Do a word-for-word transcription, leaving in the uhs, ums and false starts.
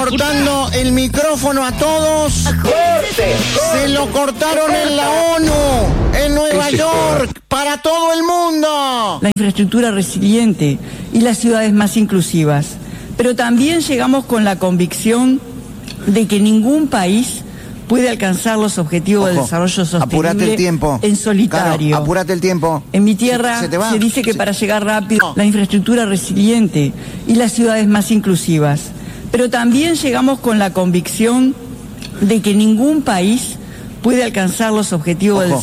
cortando el micrófono a todos. ¡Corte! Se lo cortaron en la ONU, en Nueva York, para todo el mundo. La infraestructura resiliente y las ciudades más inclusivas. Pero también llegamos con la convicción de que ningún país puede alcanzar los objetivos Ojo, de desarrollo sostenible apurate el tiempo. en solitario. Claro, apurate el tiempo. En mi tierra se, se, se dice que se... para llegar rápido, no. la infraestructura resiliente y las ciudades más inclusivas. Pero también llegamos con la convicción de que ningún país puede alcanzar los objetivos Ojo. de